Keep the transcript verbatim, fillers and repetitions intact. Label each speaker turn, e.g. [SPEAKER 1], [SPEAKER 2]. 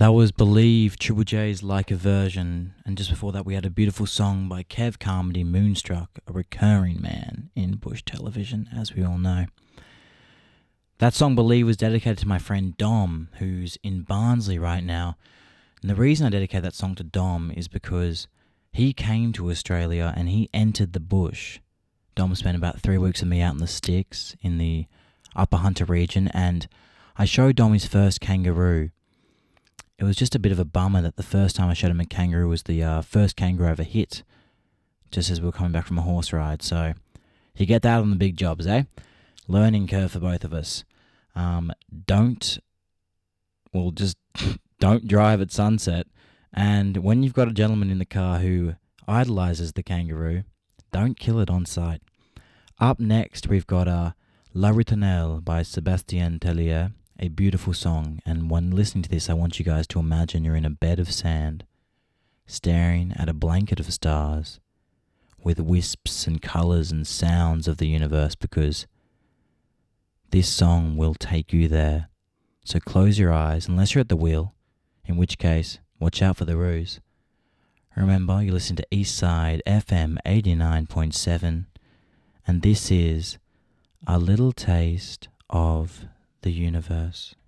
[SPEAKER 1] That was Believe, Triple J's Like a Version, and just before that we had a beautiful song by Kev Carmody, Moonstruck, a recurring man in Bush television, as we all know. That song Believe was dedicated to my friend Dom, who's in Barnsley right now. And the reason I dedicate that song to Dom is because he came to Australia and he entered the bush. Dom spent about three weeks with me out in the sticks in the Upper Hunter region, and I showed Dom his first kangaroo. It was just a bit of a bummer that the first time I showed him a kangaroo was the uh, first kangaroo I ever hit, just as we were coming back from a horse ride. So you get that on the big jobs, eh? Learning curve for both of us. Um, don't, well, just don't drive at sunset. And when you've got a gentleman in the car who idolizes the kangaroo, don't kill it on sight. Up next, we've got uh, La Ritournelle by Sébastien Tellier. A beautiful song, and when listening to this, I want you guys to imagine you're in a bed of sand, staring at a blanket of stars, with wisps and colours and sounds of the universe, because this song will take you there. So close your eyes, unless you're at the wheel, in which case, watch out for the ruse. Remember, you listen to Eastside F M eighty-nine point seven, and this is A Little Taste of the Universe.